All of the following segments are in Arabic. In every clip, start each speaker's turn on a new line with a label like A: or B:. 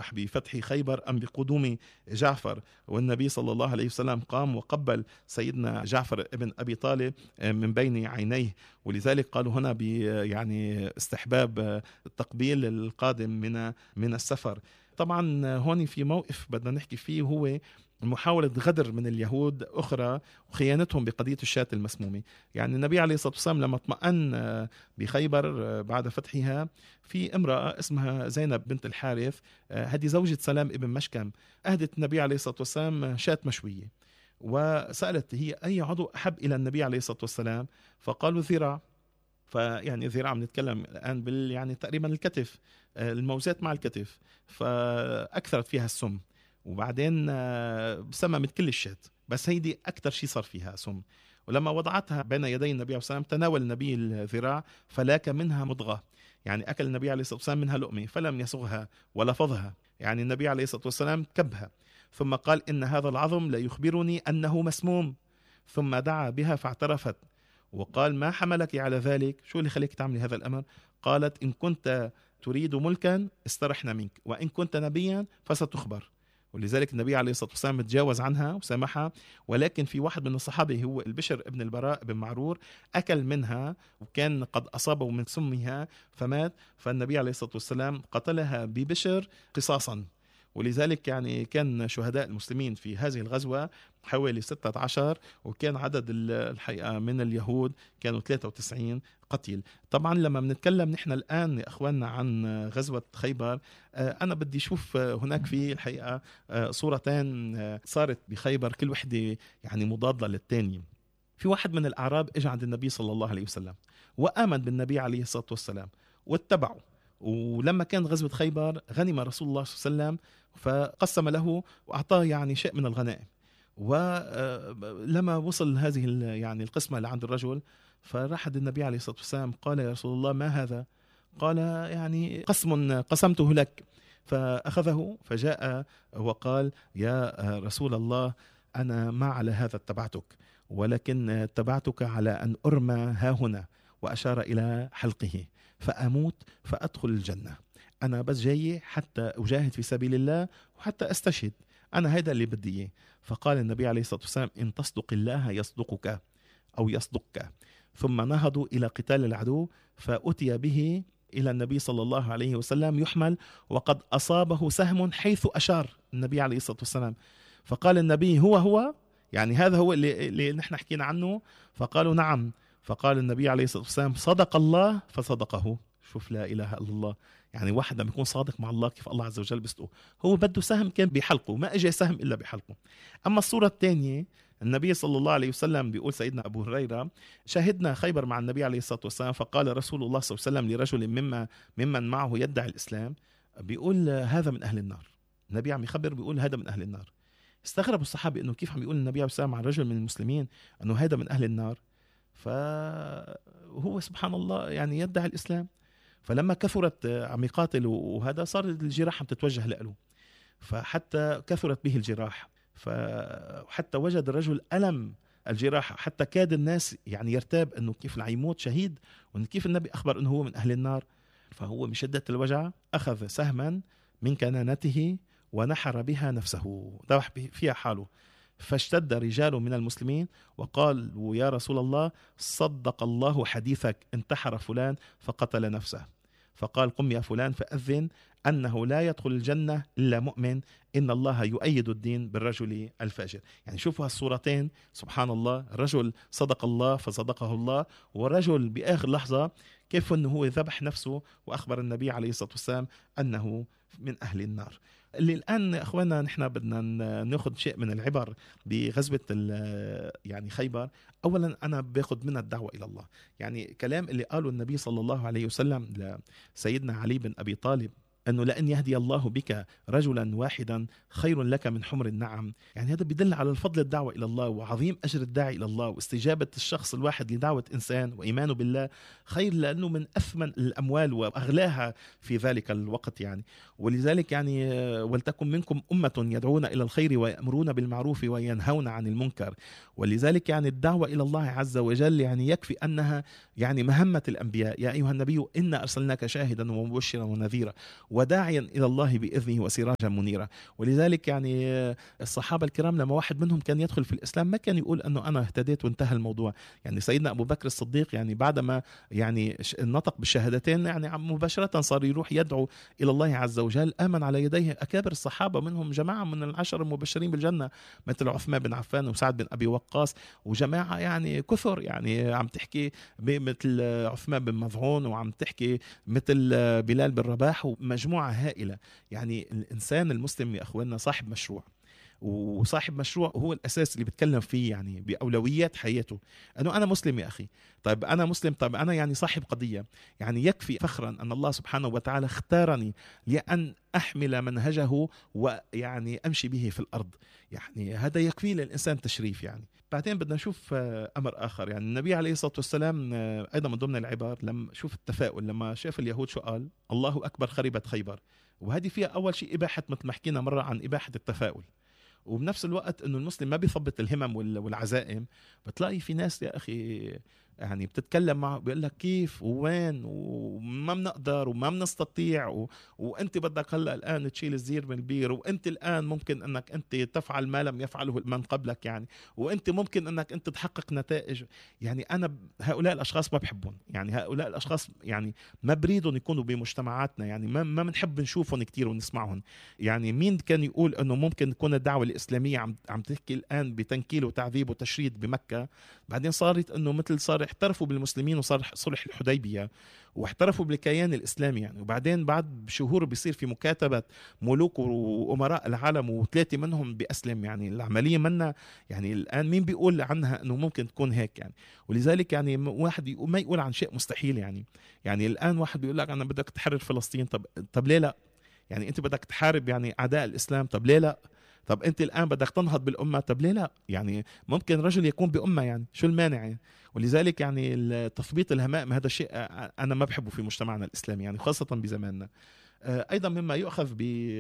A: أفرح بفتح خيبر أم بقدوم جعفر؟ والنبي صلى الله عليه وسلم قام وقبل سيدنا جعفر ابن أبي طالب من بين عينيه، ولذلك قالوا هنا يعني استحباب التقبيل القادم من السفر. طبعا هون في موقف بدنا نحكي فيه، هو محاولة غدر من اليهود أخرى وخيانتهم بقضية الشاة المسمومة. يعني النبي عليه الصلاة والسلام لما اطمأن بخيبر بعد فتحها، في امرأة اسمها زينب بنت الحارث، هذه زوجة سلام ابن مشكم، أهدت النبي عليه الصلاة والسلام شاة مشوية، وسألت هي أي عضو أحب إلى النبي عليه الصلاة والسلام؟ فقالوا الذراع. فيعني الذراع بنتكلم الآن يعني تقريبا الكتف، الموزات مع الكتف، فأكثرت فيها السم، وبعدين سممت كل الشات، بس هيدي أكتر شيء صار فيها سم. ولما وضعتها بين يدي النبي عليه الصلاة والسلام تناول النبي الذراع فلاك منها مضغة، يعني أكل النبي عليه الصلاة والسلام منها لقمة فلم يسغها ولا فضها، يعني النبي عليه الصلاة والسلام كبها، ثم قال إن هذا العظم لا يخبرني أنه مسموم، ثم دعا بها فاعترفت وقال ما حملك على ذلك؟ شو اللي خليك تعملي هذا الأمر؟ قالت إن كنت تريد ملكا استرحنا منك، وإن كنت نبيا فستخبر. ولذلك النبي عليه الصلاة والسلام تجاوز عنها وسامحها، ولكن في واحد من الصحابة هو البشر ابن البراء بن معرور أكل منها وكان قد أصابه من سمها فمات، فالنبي عليه الصلاة والسلام قتلها ببشر قصاصا. ولذلك يعني كان شهداء المسلمين في هذه الغزوة حوالي 16، وكان عدد الحقيقة من اليهود كانوا 93 قتيل. طبعا لما بنتكلم نحن الآن يا أخواننا عن غزوة خيبر، أنا بدي أشوف هناك في الحقيقة صورتين صارت بخيبر كل وحدة يعني مضادة للتاني. في واحد من الأعراب اجى عند النبي صلى الله عليه وسلم وآمن بالنبي عليه الصلاة والسلام واتبعوا، ولما كان غزوة خيبر غنم رسول الله صلى الله عليه وسلم فقسم له وأعطاه يعني شيء من الغنائم. ولما وصل هذه يعني القسمة لعند الرجل فراح النبي عليه الصلاة والسلام قال يا رسول الله ما هذا؟ قال يعني قسم قسمته لك. فأخذه فجاء وقال يا رسول الله أنا ما على هذا اتبعتك، ولكن اتبعتك على أن أرمى ها هنا، وأشار إلى حلقه، فأموت فأدخل الجنة. أنا بس جاي حتى أجاهد في سبيل الله وحتى أستشهد، أنا هذا اللي بدي إياه. فقال النبي عليه الصلاة والسلام إن تصدق الله يصدقك أو يصدقك. ثم نهضوا إلى قتال العدو، فأتي به إلى النبي صلى الله عليه وسلم يحمل وقد أصابه سهم حيث أشار النبي عليه الصلاة والسلام. فقال النبي هو يعني هذا هو اللي نحن حكينا عنه؟ فقالوا نعم. فقال النبي عليه الصلاة والسلام صدق الله فصدقه. شوف لا إله إلا الله، يعني واحد لما يكون صادق مع الله كيف الله عز وجل بيصدقه. هو بده سهم كان بحلقه، ما اجى سهم إلا بحلقه. أما الصورة الثانية النبي صلى الله عليه وسلم بيقول سيدنا أبو هريرة شهدنا خيبر مع النبي عليه الصلاة والسلام، فقال رسول الله صلى الله عليه وسلم لرجل ممن معه يدعي الإسلام بيقول هذا من أهل النار. النبي عم يخبر بيقول هذا من أهل النار. استغرب الصحابة إنه كيف عم يقول النبي عليه الصلاة والسلام عن رجل من المسلمين أنه هذا من أهل النار، فهو سبحان الله يعني يدعي الإسلام. فلما كثرت عم يقاتل وهذا صار الجراح عم تتوجه له، فحتى كثرت به الجراح، فحتى وجد الرجل ألم الجراح، حتى كاد الناس يعني يرتاب انه كيف يموت شهيد، وان كيف النبي اخبر انه هو من اهل النار. فهو من شدة الوجع اخذ سهما من كنانته ونحر بها نفسه، ذبح فيها حاله. فاشتد رجال من المسلمين وقالوا يا رسول الله صدق الله حديثك، انتحر فلان فقتل نفسه. فقال قم يا فلان فأذن أنه لا يدخل الجنة إلا مؤمن، إن الله يؤيد الدين بالرجل الفاجر. يعني شوفوا هالصورتين سبحان الله، رجل صدق الله فصدقه الله، ورجل بآخر لحظة كيف أنه هو ذبح نفسه وأخبر النبي عليه الصلاة والسلام أنه من أهل النار. اللي الآن أخوانا نحن بدنا نأخذ شيء من العبر بغزوة يعني خيبر. أولا أنا باخذ منها الدعوة إلى الله، يعني كلام اللي قاله النبي صلى الله عليه وسلم لسيدنا علي بن أبي طالب أنه لأن يهدي الله بك رجلا واحدا خير لك من حمر النعم. يعني هذا بيدل على الفضل الدعوة إلى الله وعظيم أجر الداعي إلى الله، واستجابة الشخص الواحد لدعوة إنسان وإيمانه بالله خير، لأنه من أثمن الأموال وأغلاها في ذلك الوقت. يعني ولذلك يعني ولتكن منكم أمة يدعون إلى الخير ويأمرون بالمعروف وينهون عن المنكر. ولذلك يعني الدعوة إلى الله عز وجل يعني يكفي أنها يعني مهمة الأنبياء. يا أيها النبي إنا أرسلناك شاهدا ومبشرا ونذيرا. وداعيا إلى الله بإذنه وسراجا منيرا. ولذلك يعني الصحابة الكرام لما واحد منهم كان يدخل في الإسلام ما كان يقول أنه أنا اهتديت وانتهى الموضوع. يعني سيدنا أبو بكر الصديق يعني بعدما يعني نطق بالشهادتين يعني مباشرة صار يروح يدعو إلى الله عز وجل، آمن على يديه أكابر الصحابة، منهم جماعة من العشر المبشرين بالجنة مثل عثمان بن عفان وسعد بن أبي وقاص، وجماعة يعني كثر، يعني عم تحكي مثل عثمان بن مظعون، وعم تحكي مثل بلال بن رباح، ومجموعة هائلة. يعني الإنسان المسلم يا أخواننا صاحب مشروع، وصاحب مشروع هو الأساس اللي بتكلم فيه يعني بأولويات حياته، أنه أنا مسلم يا أخي. طيب أنا مسلم، طيب أنا يعني صاحب قضية. يعني يكفي فخرا أن الله سبحانه وتعالى اختارني لأن أحمل منهجه ويعني أمشي به في الأرض. يعني هذا يكفي للإنسان تشريف. يعني بعدين بدنا نشوف أمر آخر. يعني النبي عليه الصلاة والسلام أيضا من ضمن العبار لما شوف التفاؤل، لما شاف اليهود شو قال؟ الله أكبر خربت خيبر. وهذه فيها أول شيء إباحة، مثل ما حكينا مرة عن إباحة التفاؤل، وبنفس الوقت انه المسلم ما بيثبط الهمم والعزائم. بتلاقي في ناس يا اخي يعني بتتكلم معه بيقول لك كيف ووين وما بنقدر وما بنستطيع وانت بدك هلا الان تشيل الزير من البير، وانت الان ممكن انك انت تفعل ما لم يفعله من قبلك، يعني وانت ممكن انك انت تحقق نتائج. يعني انا هؤلاء الاشخاص ما بحبهم، يعني هؤلاء الاشخاص يعني ما بريدهم يكونوا بمجتمعاتنا، يعني ما بنحب نشوفهم كتير ونسمعهم. يعني مين كان يقول انه ممكن تكون الدعوه الاسلاميه عم تحكي الان بتنكيل وتعذيب وتشريد بمكه، بعدين صارت انه مثل صار احترفوا بالمسلمين وصار صلح الحديبيه واحترفوا بالكيان الاسلامي يعني. وبعدين بعد شهور بيصير في مكاتبه ملوك وامراء العالم وثلاثه منهم باسلم. يعني العمليه منا يعني الان مين بيقول عنها انه ممكن تكون هيك يعني. ولذلك يعني واحد ما يقول عن شيء مستحيل. يعني الان واحد بيقول لك انا بدك تحرر فلسطين، طب ليه لا؟ يعني انت بدك تحارب يعني اعداء الاسلام، طب ليه لا؟ طب انت الان بدك تنهض بالامه، طب ليه لا؟ يعني ممكن رجل يكون بامه، يعني شو المانع يعني؟ ولذلك يعني تثبيط الهمائم هذا الشيء انا ما بحبه في مجتمعنا الاسلامي، يعني خاصه بزماننا. ايضا مما يؤخذ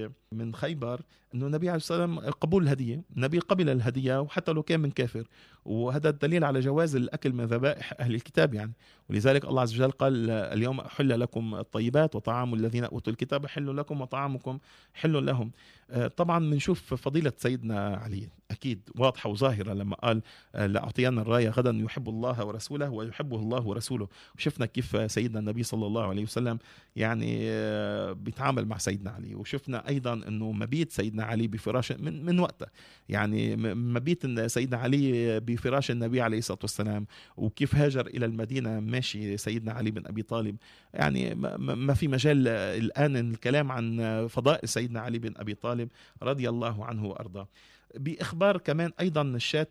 A: من خيبر انه النبي عليه الصلاه والسلام قبول الهديه، النبي قبل الهديه وحتى لو كان من كافر، وهذا الدليل على جواز الاكل من ذبائح اهل الكتاب يعني. ولذلك الله عز وجل قال اليوم احل لكم الطيبات وطعام الذين اوتوا الكتاب حل لكم وطعامكم حل لهم. طبعا بنشوف فضيله سيدنا علي اكيد واضحه وظاهره لما قال لاعطينا الرايه غدا يحب الله ورسوله ويحبه الله ورسوله. وشفنا كيف سيدنا النبي صلى الله عليه وسلم يعني بيتعامل مع سيدنا علي. وشفنا ايضا انه مبيت سيدنا علي بفراش من وقته، يعني مبيت سيدنا علي بفراش النبي عليه الصلاه والسلام، وكيف هاجر الى المدينه ماشي سيدنا علي بن ابي طالب. يعني ما في مجال الان الكلام عن فضائل سيدنا علي بن ابي طالب رضي الله عنه وارضاه. بإخبار كمان أيضا الشاة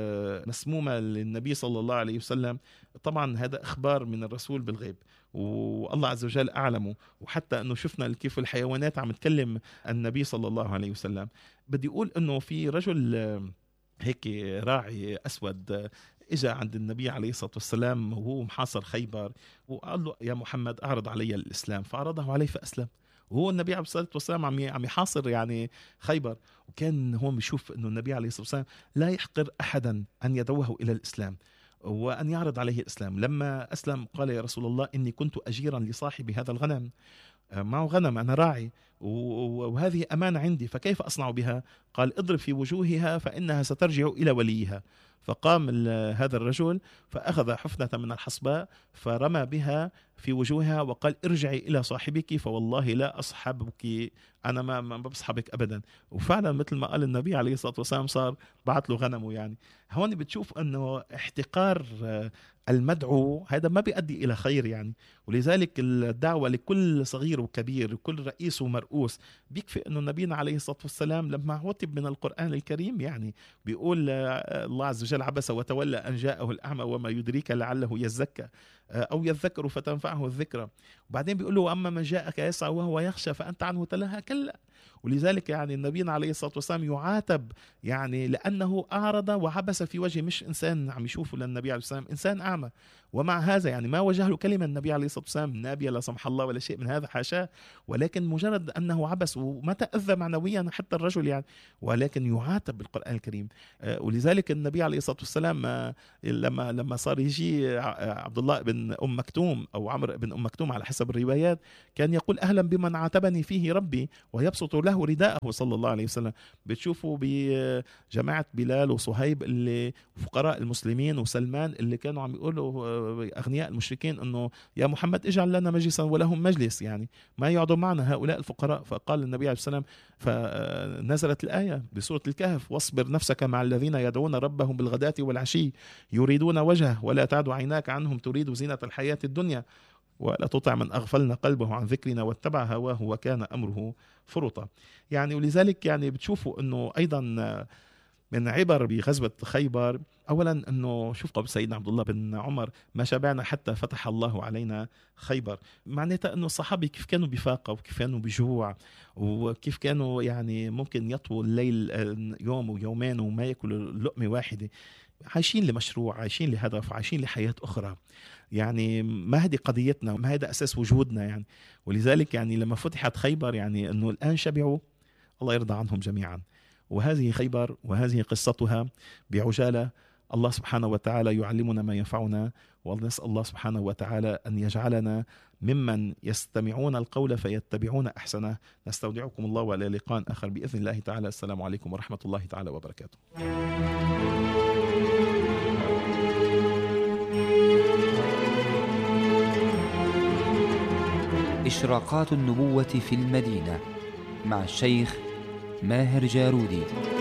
A: المسمومة للنبي صلى الله عليه وسلم، طبعا هذا إخبار من الرسول بالغيب والله عز وجل أعلمه. وحتى أنه شفنا كيف الحيوانات عم تكلم النبي صلى الله عليه وسلم. بدي أقول أنه في رجل هيك راعي أسود إجا عند النبي عليه الصلاة والسلام وهو محاصر خيبر، وقال له يا محمد أعرض علي الإسلام، فعرضه عليه فأسلم. وهو النبي عليه الصلاة والسلام عم يحاصر يعني خيبر. وكان هو بيشوف انه النبي عليه الصلاة والسلام لا يحقر احدا ان يدعوه الى الاسلام وان يعرض عليه الاسلام. لما اسلم قال يا رسول الله اني كنت اجيرا لصاحب هذا الغنم، معه غنم أنا راعي وهذه أمانة عندي، فكيف أصنع بها؟ قال اضرب في وجوهها فإنها سترجع إلى وليها. فقام هذا الرجل فأخذ حفنة من الحصباء فرمى بها في وجوهها وقال ارجعي إلى صاحبك فوالله لا أصحبك، أنا ما بصحبك أبدا. وفعلا مثل ما قال النبي عليه الصلاة والسلام صار بعت له غنمه. يعني هون بتشوف أنه احتقار المدعو هذا ما بيؤدي إلى خير يعني. ولذلك الدعوة لكل صغير وكبير وكل رئيس ومرؤوس، بيكفي أنه نبينا عليه الصلاة والسلام لما عتب من القرآن الكريم يعني بيقول الله عز وجل عبس وتولى أن جاءه الأعمى وما يدريك لعله يزكى أو يذكر فتنفعه الذكرى. وبعدين بيقول له أما من جاءك يسعى وهو يخشى فأنت عنه تلهى كلا. ولذلك يعني النبي عليه الصلاة والسلام يعاتب يعني لأنه أعرض وعبس في وجه، مش إنسان عم يشوفه للنبي عليه الصلاة والسلام، إنسان أعمى. ومع هذا يعني ما وجه له كلمة النبي عليه الصلاة والسلام نابية لا سمح الله ولا شيء من هذا حاشاه، ولكن مجرد أنه عبس وما تأذى معنويا حتى الرجل يعني، ولكن يعاتب بالقرآن الكريم. ولذلك النبي عليه الصلاة والسلام لما صار يجي عبد الله بن بن أم مكتوم أو عمرو بن أم مكتوم على حسب الروايات كان يقول أهلا بمن عاتبني فيه ربي، ويبسط له رداءه صلى الله عليه وسلم. بتشوفوا بجماعة بلال وصهيب اللي فقراء المسلمين، وسلمان اللي كانوا عم يقولوا أغنياء المشركين أنه يا محمد اجعل لنا مجلسا ولهم مجلس، يعني ما يقعدوا معنا هؤلاء الفقراء. فقال النبي عليه السلام، فنزلت الآية بسورة الكهف: واصبر نفسك مع الذين يدعون ربهم بالغداة والعشي يريدون وجهه ولا تعد عيناك عنهم تريد زينة الحياة الدنيا ولا تطع من أغفلنا قلبه عن ذكرنا واتبع هواه وكان أمره فرطا. يعني ولذلك يعني بتشوفوا أنه أيضا من عبر بغزوة خيبر، أولا أنه شوف قول سيدنا عبد الله بن عمر: ما شبعنا حتى فتح الله علينا خيبر. معناتها أنه الصحابة كيف كانوا بفاقة وكيف كانوا بجوع وكيف كانوا يعني ممكن يطووا الليل يوم ويومين وما يأكلوا لقمة واحدة، عايشين لمشروع، عايشين لهدف، عايشين لحياة أخرى. يعني ما هذه قضيتنا، ما هذا أساس وجودنا يعني. ولذلك يعني لما فتحت خيبر يعني أنه الآن شبعوا، الله يرضى عنهم جميعا. وهذه خيبر وهذه قصتها بعجالة. الله سبحانه وتعالى يعلمنا ما ينفعنا، ونسأل الله سبحانه وتعالى أن يجعلنا ممن يستمعون القول فيتبعون أحسنه. نستودعكم الله وإلى لقاء آخر بإذن الله تعالى. السلام عليكم ورحمة الله تعالى وبركاته.
B: إشراقات النبوة في المدينة مع الشيخ ماهر جارودي.